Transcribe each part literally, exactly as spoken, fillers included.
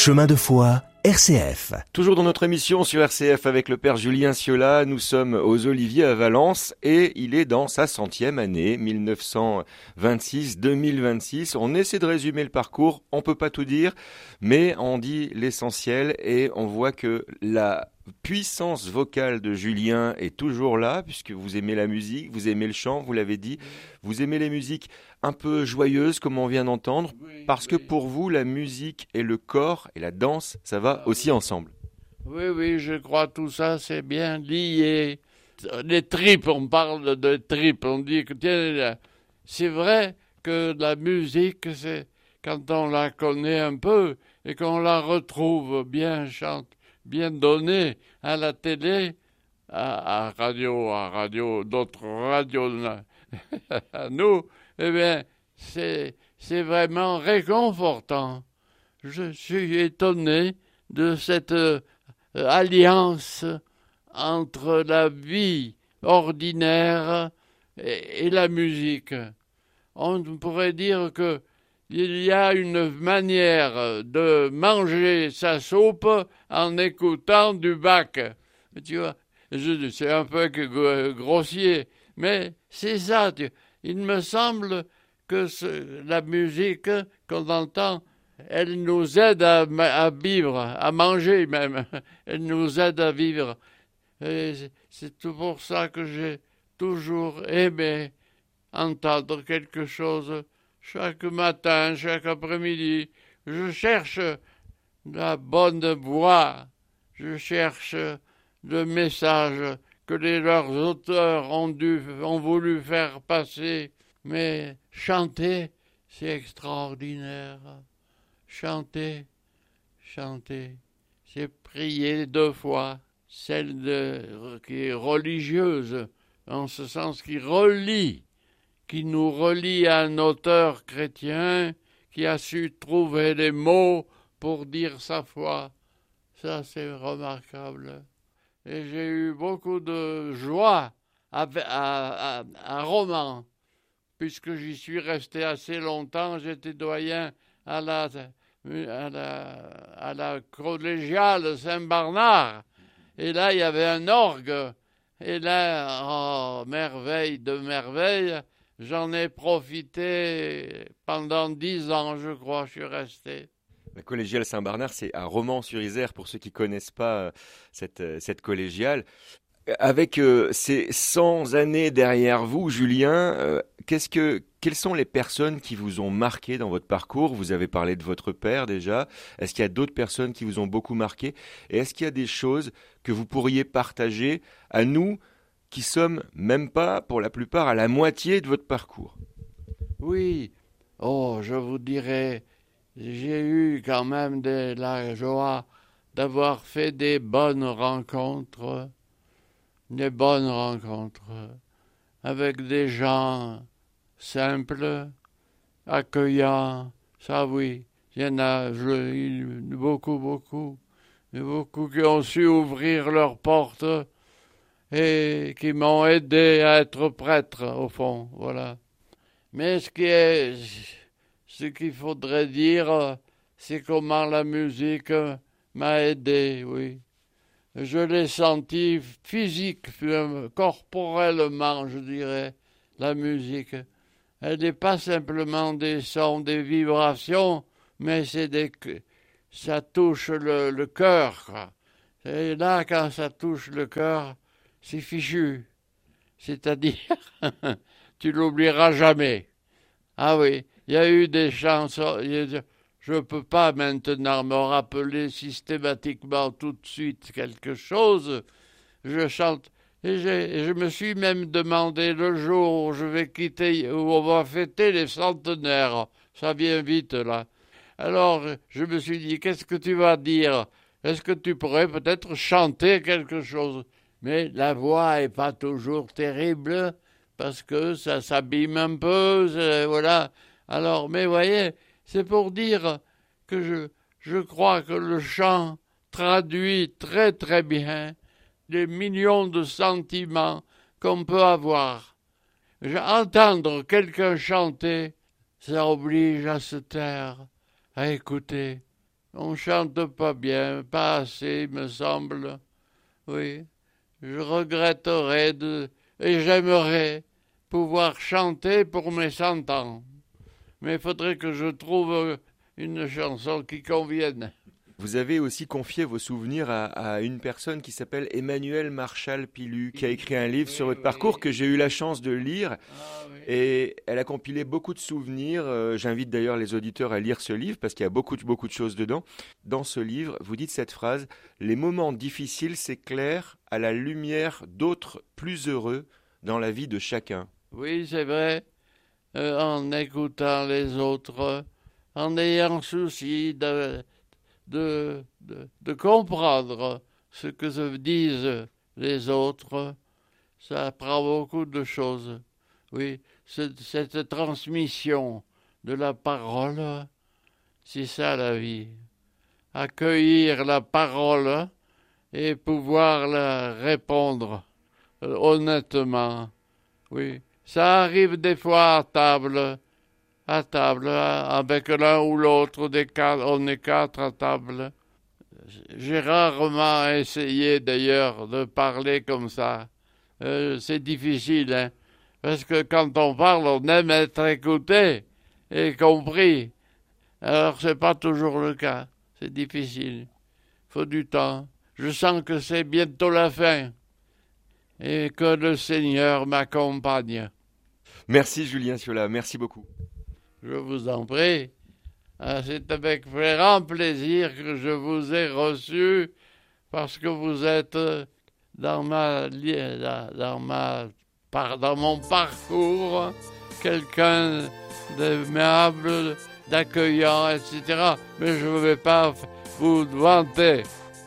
Chemin de foi, R C F. Toujours dans notre émission sur R C F avec le père Julien Ciola, nous sommes aux Oliviers à Valence et il est dans sa centième année, mille neuf cent vingt-six deux mille vingt-six. On essaie de résumer le parcours, on peut pas tout dire, mais on dit l'essentiel et on voit que la puissance vocale de Julien est toujours là, puisque vous aimez la musique, vous aimez le chant, vous l'avez dit, vous aimez les musiques un peu joyeuses comme on vient d'entendre, parce que pour vous, la musique et le corps et la danse, ça va aussi ensemble. Oui, oui, je crois tout ça, c'est bien lié. Les tripes, on parle de tripes, on dit que tiens, c'est vrai que la musique, c'est quand on la connaît un peu et qu'on la retrouve bien chante, bien donnée à la télé, à, à radio, à radio, d'autres radios à nous, eh bien, c'est, c'est vraiment réconfortant. Je suis étonné de cette euh, alliance entre la vie ordinaire et, et la musique. On pourrait dire que il y a une manière de manger sa soupe en écoutant du Bach. Tu vois, je, c'est un peu grossier, mais c'est ça. Il me semble que ce, la musique qu'on entend, elle nous aide à, à vivre, à manger même. Elle nous aide à vivre. Et c'est tout pour ça que j'ai toujours aimé entendre quelque chose chaque matin, chaque après-midi. Je cherche la bonne voix. Je cherche le message que les, leurs auteurs ont, dû, ont voulu faire passer. Mais chanter, c'est extraordinaire. Chanter, chanter, c'est prier deux fois. Celle de, qui est religieuse, en ce sens qui relie, qui nous relie à un auteur chrétien qui a su trouver les mots pour dire sa foi. Ça, c'est remarquable. Et j'ai eu beaucoup de joie à, à, à, à Romans, puisque j'y suis resté assez longtemps. J'étais doyen à la, à la, à la collégiale Saint-Bernard. Et là, il y avait un orgue. Et là, oh, merveille de merveille, j'en ai profité pendant dix ans, je crois, je suis resté. La collégiale Saint-Bernard, c'est à Romans-sur-Isère, pour ceux qui ne connaissent pas cette, cette collégiale. Avec euh, ces cent années derrière vous, Julien, euh, qu'est-ce que, quelles sont les personnes qui vous ont marqué dans votre parcours ? Vous avez parlé de votre père déjà. Est-ce qu'il y a d'autres personnes qui vous ont beaucoup marqué ? Et est-ce qu'il y a des choses que vous pourriez partager à nous qui sommes même pas, pour la plupart, à la moitié de votre parcours ? Oui. Oh, je vous dirais, j'ai eu quand même de la joie d'avoir fait des bonnes rencontres. Des bonnes rencontres avec des gens simples, accueillants, ça oui, il y en a je, beaucoup, beaucoup, beaucoup qui ont su ouvrir leurs portes et qui m'ont aidé à être prêtre, au fond, voilà. Mais ce qui est, ce qu'il faudrait dire, c'est comment la musique m'a aidé, oui. Je l'ai senti physique, corporellement, je dirais, la musique. Elle n'est pas simplement des sons, des vibrations, mais c'est des, ça touche le, le cœur, quoi. Et là, quand ça touche le cœur, c'est fichu. C'est-à-dire, tu l'oublieras jamais. Ah oui, il y a eu des chansons... Je ne peux pas maintenant me rappeler systématiquement tout de suite quelque chose. Je chante. Et, et je me suis même demandé le jour où je vais quitter, où on va fêter les centenaires. Ça vient vite, là. Alors, je me suis dit, qu'est-ce que tu vas dire ? Est-ce que tu pourrais peut-être chanter quelque chose ? Mais la voix n'est pas toujours terrible, parce que ça s'abîme un peu, voilà. Alors, mais voyez... C'est pour dire que je, je crois que le chant traduit très très bien les millions de sentiments qu'on peut avoir. Entendre quelqu'un chanter, ça oblige à se taire, à écouter. On chante pas bien, pas assez, me semble. Oui, je regretterais de... et j'aimerais pouvoir chanter pour mes cent ans. Mais il faudrait que je trouve une chanson qui convienne. Vous avez aussi confié vos souvenirs à, à une personne qui s'appelle Emmanuel Marchal-Pilu, qui a écrit un livre oui, sur votre oui. parcours que j'ai eu la chance de lire. Ah, oui. Et elle a compilé beaucoup de souvenirs. Euh, j'invite d'ailleurs les auditeurs à lire ce livre parce qu'il y a beaucoup, beaucoup de choses dedans. Dans ce livre, vous dites cette phrase « Les moments difficiles s'éclairent à la lumière d'autres plus heureux dans la vie de chacun. » Oui, c'est vrai. Euh, en écoutant les autres, en ayant souci de... De, de, de comprendre ce que se disent les autres, ça apprend beaucoup de choses. Oui, cette, cette transmission de la parole, c'est ça la vie. Accueillir la parole et pouvoir la répondre euh, honnêtement. Oui, ça arrive des fois à table. À table, avec l'un ou l'autre des quatre, on est quatre à table. J'ai rarement essayé d'ailleurs de parler comme ça. Euh, c'est difficile, hein, parce que quand on parle, on aime être écouté et compris. Alors c'est pas toujours le cas, c'est difficile. Faut du temps. Je sens que c'est bientôt la fin et que le Seigneur m'accompagne. Merci Julien Ciola, merci beaucoup. Je vous en prie. C'est avec grand plaisir que je vous ai reçu parce que vous êtes dans ma dans ma dans mon parcours quelqu'un d'aimable, d'accueillant, et cetera. Mais je ne vais pas vous vanter.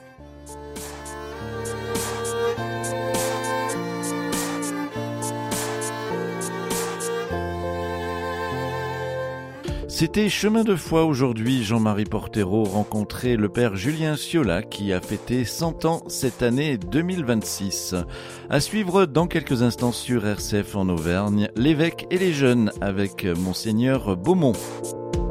C'était Chemin de foi aujourd'hui. Jean-Marie Portero rencontrait le père Julien Ciola qui a fêté cent ans cette année deux mille vingt-six. À suivre dans quelques instants sur R C F en Auvergne, l'évêque et les jeunes avec Monseigneur Beaumont.